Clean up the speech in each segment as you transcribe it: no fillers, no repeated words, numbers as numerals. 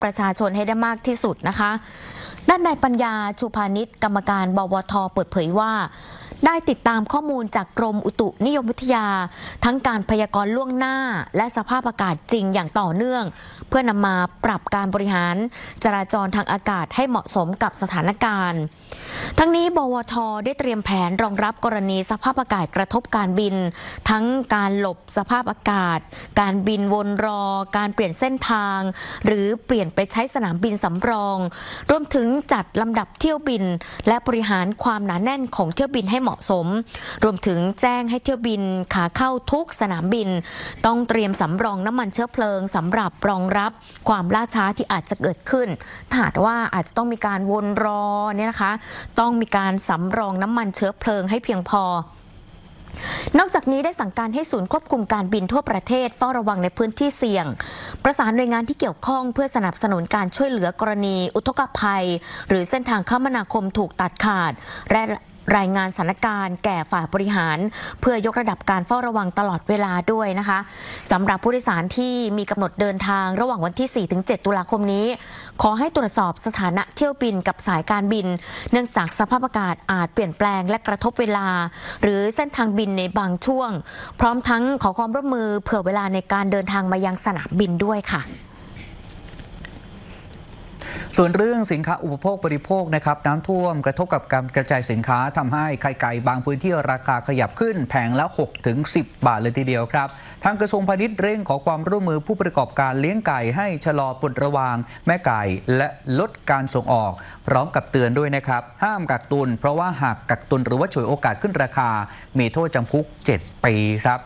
ประชาชนให้ได้มากที่สุดนะคะด้านนายปัญญาชูพานิชกรรมการบวท.เปิดเผยว่าได้ติดตามข้อมูลจากกรมอุตุนิยมวิทยาทั้งการพยากรณ์ล่วงหน้าและสภาพอากาศจริงอย่างต่อเนื่องเพื่อนำมาปรับการบริหารจราจรทางอากาศให้เหมาะสมกับสถานการณ์ทั้งนี้บวท.ได้เตรียมแผนรองรับกรณีสภาพอากาศกระทบการบินทั้งการหลบสภาพอากาศการบินวนรอการเปลี่ยนเส้นทางหรือเปลี่ยนไปใช้สนามบินสำรองรวมถึงจัดลำดับเที่ยวบินและบริหารความหนาแน่นของเที่ยวบินให้เหมาะสมรวมถึงแจ้งให้เที่ยวบินขาเข้าทุกสนามบินต้องเตรียมสำรองน้ำมันเชื้อเพลิงสำหรับรองรับความล่าช้าที่อาจจะเกิดขึ้นถ้าหากว่าอาจจะต้องมีการวนรอเนี่ยนะคะต้องมีการสำรองน้ำมันเชื้อเพลิงให้เพียงพอนอกจากนี้ได้สั่งการให้ศูนย์ควบคุมการบินทั่วประเทศเฝ้าระวังในพื้นที่เสี่ยงประสานหน่วยงานที่เกี่ยวข้องเพื่อสนับสนุนการช่วยเหลือกรณีอุทกภัยหรือเส้นทางคมนาคมถูกตัดขาดและรายงานสถานการณ์แก่ฝ่ายบริหารเพื่อยกระดับการเฝ้าระวังตลอดเวลาด้วยนะคะสำหรับผู้โดยสารที่มีกำหนดเดินทางระหว่างวันที่ 4-7 ตุลาคมนี้ขอให้ตรวจสอบสถานะเที่ยวบินกับสายการบินเนื่องจากสภาพอากาศอาจเปลี่ยนแปลงและกระทบเวลาหรือเส้นทางบินในบางช่วงพร้อมทั้งขอความร่วมมือเผื่อเวลาในการเดินทางมายังสนามบินด้วยค่ะส่วนเรื่องสินค้าอุปโภคบริโภคนะครับน้ำท่วมกระทบกับการกระจายสินค้าทำให้ไข่ไก่บางพื้นที่ราคาขยับขึ้นแผงละ 6-10 บาทเลยทีเดียวครับทางกระทรวงพาณิชย์เร่งขอความร่วมมือผู้ประกอบการเลี้ยงไก่ให้ชะลอปลดระวางแม่ไก่และลดการส่งออกพร้อมกับเตือนด้วยนะครับห้ามกักตุนเพราะว่าหากกักตุนหรือว่าฉวยโอกาสขึ้นราคามีโทษจำคุก 7 ปีครับ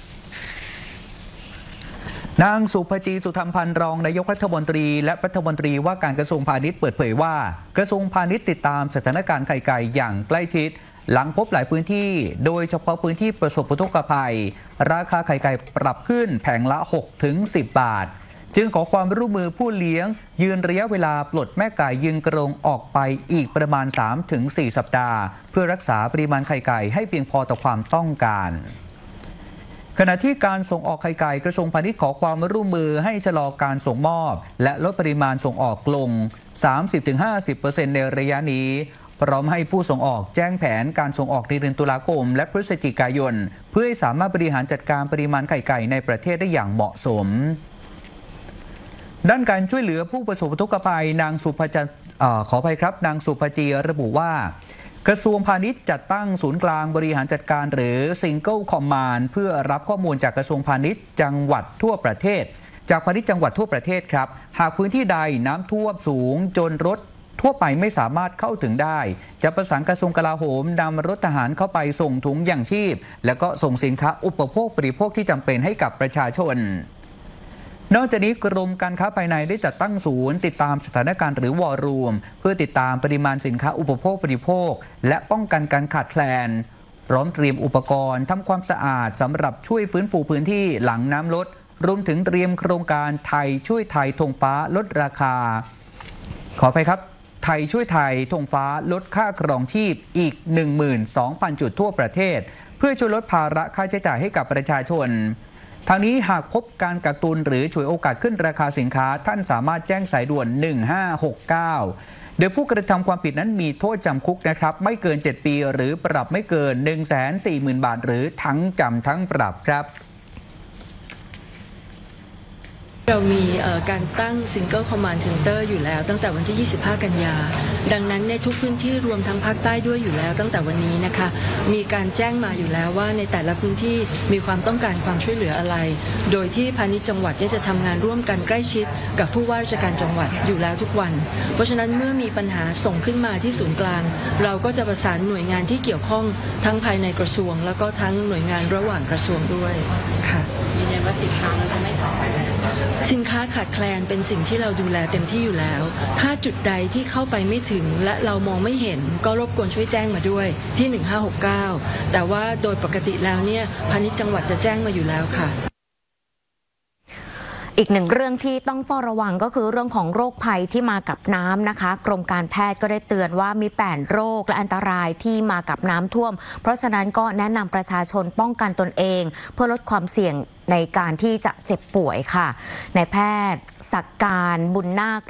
นางสุภจีสุธรรมพันธ์รองนายกรัฐมนตรีและรัฐมนตรีว่าการกระทรวงพาณิชย์เปิดเผยว่ากระทรวงพาณิชย์ติดตามสถานการณ์ไข่ไก่อย่างใกล้ชิดหลังพบหลายพื้นที่โดยเฉพาะพื้นที่ประสบอุทกภัยราคาไข่ไก่ปรับขึ้นแผงละ 6-10 บาทจึงขอความร่วมมือผู้เลี้ยงยืนระยะเวลาปลดแม่ไก่ยืนกรงออกไปอีกประมาณ 3-4 สัปดาห์เพื่อรักษาปริมาณไข่ไก่ให้เพียงพอต่อความต้องการขณะที่การส่งออกไข่ไก่กระทรวงพาณิชย์ขอความร่วมมือให้ชะลอการส่งมอบและลดปริมาณส่งออกลง 30-50% ในระยะนี้พร้อมให้ผู้ส่งออกแจ้งแผนการส่งออกในเดือนตุลาคมและพฤศจิกายนเพื่อให้สามารถบริหารจัดการปริมาณไข่ไก่ในประเทศได้อย่างเหมาะสมด้านการช่วยเหลือผู้ประสบอุทกภัยนางสุภจีระบุว่ากระทรวงพาณิชย์จัดตั้งศูนย์กลางบริหารจัดการหรือ Single Command เพื่อรับข้อมูลจากกระทรวงพาณิชย์จังหวัดทั่วประเทศจากพาณิชย์จังหวัดทั่วประเทศครับหากพื้นที่ใดน้ำท่วมสูงจนรถทั่วไปไม่สามารถเข้าถึงได้จะประสานกระทรวงกลาโหมนำรถทหารเข้าไปส่งถุงยางชีพและก็ส่งสินค้าอุปโภคบริโภคที่จำเป็นให้กับประชาชนนอกจากนี้กรมการค้าภายในได้จัดตั้งศูนย์ติดตามสถานการณ์หรือวอร์รูมเพื่อติดตามปริมาณสินค้าอุปโภคบริโภคและป้องกันการขาดแคลนพร้อมเตรียมอุปกรณ์ทำความสะอาดสำหรับช่วยฟื้นฟูพื้นที่หลังน้ำลดรวมถึงเตรียมโครงการไทยช่วยไทยธงฟ้าลดราคาขออภัยครับไทยช่วยไทยธงฟ้าลดค่าครองชีพอีก 12,000 จุดทั่วประเทศเพื่อช่วยลดภาระค่าใช้จ่ายให้กับประชาชนทางนี้หากพบการกักตุนหรือฉวยโอกาสขึ้นราคาสินค้าท่านสามารถแจ้งสายด่วน1569โดยผู้กระทำความผิดนั้นมีโทษจำคุกนะครับไม่เกิน7ปีหรือปรับไม่เกิน 140,000 บาทหรือทั้งจำทั้งปรับครับเรามีการตั้ง Single Command Center อยู่แล้วตั้งแต่วันที่ 25 กันยาดังนั้นในทุกพื้นที่รวมทั้งภาคใต้ด้วยอยู่แล้วตั้งแต่วันนี้นะคะมีการแจ้งมาอยู่แล้วว่าในแต่ละพื้นที่มีความต้องการความช่วยเหลืออะไรโดยที่พาณิชย์จังหวัดจะทำงานร่วมกันใกล้ชิดกับผู้ว่าราชการจังหวัดอยู่แล้วทุกวันเพราะฉะนั้นเมื่อมีปัญหาส่งขึ้นมาที่ศูนย์กลางเราก็จะประสานหน่วยงานที่เกี่ยวข้องทั้งภายในกระทรวงแล้วก็ทั้งหน่วยงานระหว่างกระทรวงด้วยค่ะยืนยันว่าสินค้าเราจะไม่ขาดแคลนสินค้าขาดแคลนเป็นสิ่งที่เราดูแลเต็มที่อยู่แล้วถ้าจุดใดที่เข้าไปไม่ถึงและเรามองไม่เห็นก็รบกวนช่วยแจ้งมาด้วยที่1569แต่ว่าโดยปกติแล้วเนี่ยพาณิชย์จังหวัดจะแจ้งมาอยู่แล้วค่ะอีกหนึ่งเรื่องที่ต้องเฝ้าระวังก็คือเรื่องของโรคภัยที่มากับน้ำนะคะ กรมการแพทย์ก็ได้เตือนว่ามี8โรคและอันตรายที่มากับน้ำท่วมเพราะฉะนั้นก็แนะนำประชาชนป้องกันตนเองเพื่อลดความเสี่ยงในการที่จะเจ็บป่วยค่ะนายแพทย์ศักดิ์การบุญนาค